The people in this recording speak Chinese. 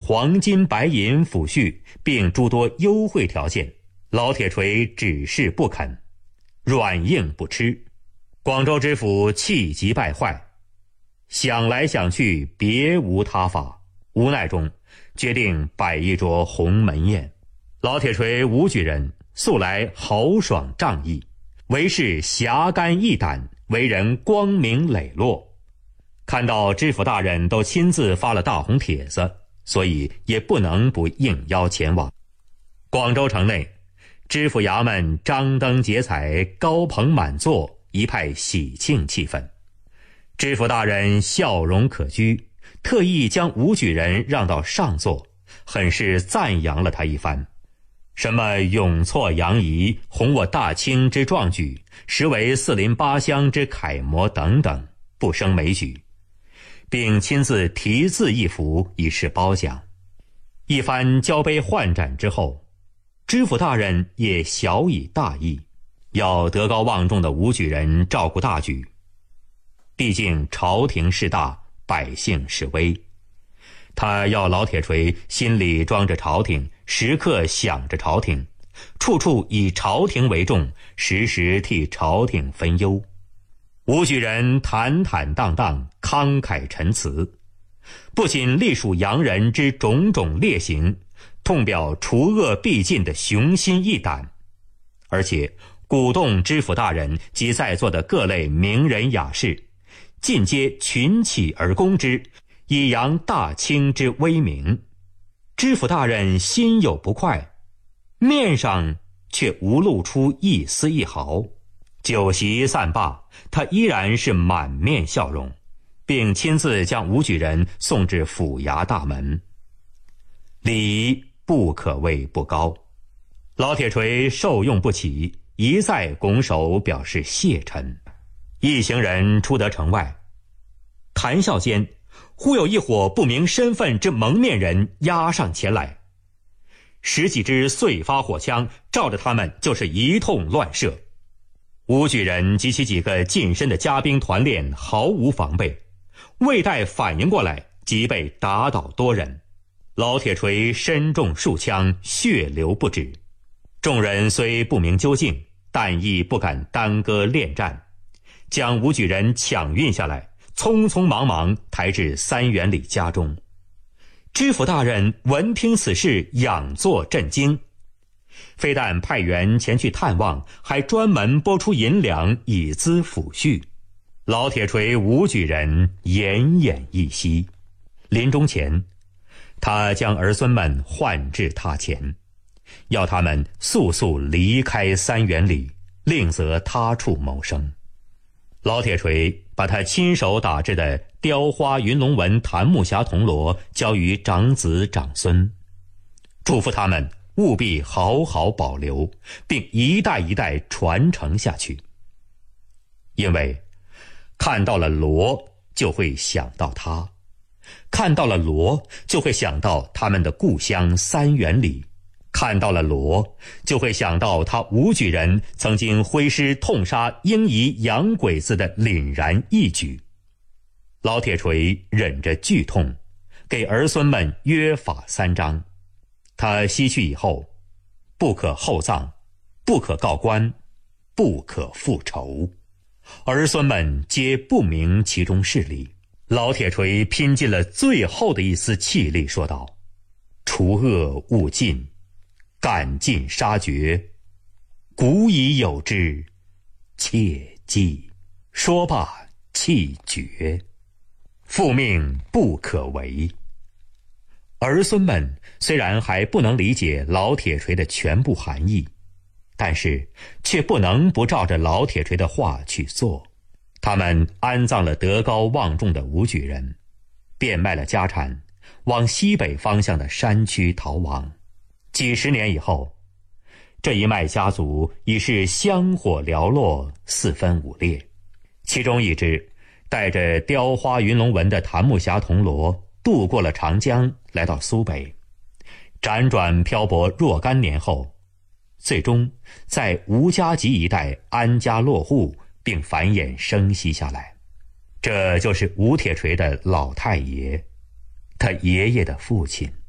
黄金白银抚恤，并诸多优惠条件，老铁锤只是不肯，软硬不吃。广州知府气急败坏，想来想去别无他法，无奈中决定摆一桌鸿门宴。老铁锤武举人素来豪爽仗义，为是侠肝义胆，为人光明磊落。看到知府大人都亲自发了大红帖子，所以也不能不应邀前往。广州城内，知府衙门张灯结彩，高朋满座，一派喜庆气氛。知府大人笑容可掬，特意将武举人让到上座，很是赞扬了他一番。什么勇挫杨仪，弘我大清之壮举，实为四邻八乡之楷模等等，不胜枚举，并亲自题字一幅以示褒奖。一番交杯换盏之后，知府大人也小以大义，要德高望重的武举人照顾大局。毕竟朝廷势大，百姓势微，他要老铁锤心里装着朝廷，时刻想着朝廷，处处以朝廷为重，时时替朝廷分忧。武举人坦坦荡荡，慷慨陈词，不仅隶属洋人之种种劣行，痛表除恶必尽的雄心义胆，而且鼓动知府大人及在座的各类名人雅士，尽皆群起而攻之，以扬大清之威名。知府大人心有不快，面上却无露出一丝一毫。酒席散罢，他依然是满面笑容，并亲自将武举人送至府衙大门。礼仪不可谓不高，老铁锤受用不起，一再拱手表示谢忱。一行人出得城外，谈笑间，忽有一伙不明身份之蒙面人押上前来，10几支碎发火枪照着他们就是一通乱射。武举人及其几个近身的家兵团练毫无防备，未待反应过来，即被打倒多人。老铁锤身中数枪，血流不止。众人虽不明究竟，但亦不敢耽搁恋战，将武举人抢运下来，匆匆忙忙抬至3元里家中。知府大人闻听此事，仰坐震惊，非但派员前去探望，还专门拨出银两以资抚恤。老铁锤武举人奄奄一息，临终前，他将儿孙们唤至他前，要他们速速离开3元里，另择他处谋生。老铁锤把他亲手打制的雕花云龙纹檀木匣铜锣交于长子长孙，嘱咐他们务必好好保留，并一代一代传承下去。因为看到了锣，就会想到他；看到了锣，就会想到他们的故乡3元里；看到了锣，就会想到他武举人曾经挥师痛杀英夷洋鬼子的凛然义举。老铁锤忍着剧痛，给儿孙们约法3章。他西去以后，不可厚葬，不可告官，不可复仇。儿孙们皆不明其中事理。老铁锤拼尽了最后的一丝气力，说道：除恶务尽，赶尽杀绝，古已有之，切记。说罢气绝，复命不可为。儿孙们虽然还不能理解老铁锤的全部含义，但是却不能不照着老铁锤的话去做。他们安葬了德高望重的武举人，变卖了家产，往西北方向的山区逃亡。几十年以后，这一脉家族已是香火寥落，四分五裂。其中一支带着雕花云龙纹的檀木匣铜锣渡过了长江，来到苏北，辗转漂泊若干年后，最终在吴家集一带安家落户，并繁衍生息下来。这就是武铁锤的老太爷，他爷爷的父亲。